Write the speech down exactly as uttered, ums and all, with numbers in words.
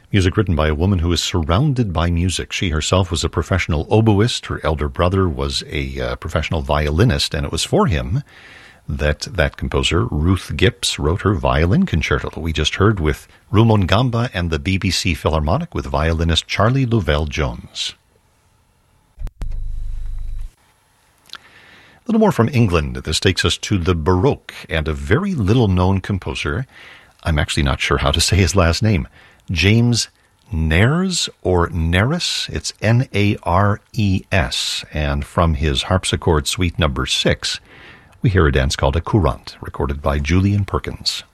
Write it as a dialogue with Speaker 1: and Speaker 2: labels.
Speaker 1: Music written by a woman who is surrounded by music. She herself was a professional oboist. Her elder brother was a uh, professional violinist, and it was for him that that composer, Ruth Gips, wrote her violin concerto. We just heard with Rumongamba and the B B C Philharmonic with violinist Charlie Lovell-Jones. A little more from England. This takes us to the Baroque and a very little-known composer. I'm actually not sure how to say his last name. James Nares or Nares. It's N A R E S. And from his harpsichord suite number six, we hear a dance called a courante, recorded by Julian Perkins.